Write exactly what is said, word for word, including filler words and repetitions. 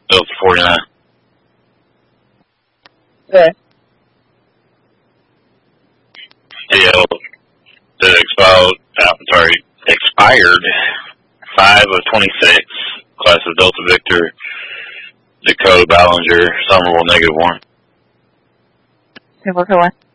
Delta forty-nine. Okay. D L, the expired, uh, sorry, expired five of twenty-six, class of Delta Victor, Dakota Ballinger, Somerville, negative one. Okay, we're going.